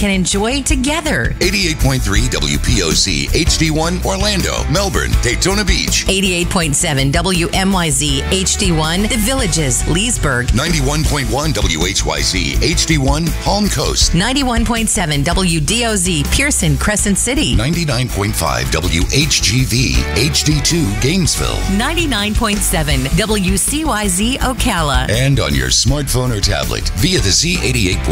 can enjoy together. 88.3 WPOC HD1 Orlando, Melbourne, Daytona Beach. 88.7 WMYZ HD1 The Villages, Leesburg. 91.1 WHYZ HD1 Palm Coast. 91.7 WDOZ Pearson, Crescent City. 99.5 WHGV HD2 Gainesville. 99.7 WCYZ Ocala. And on your smartphone or tablet via the Z88.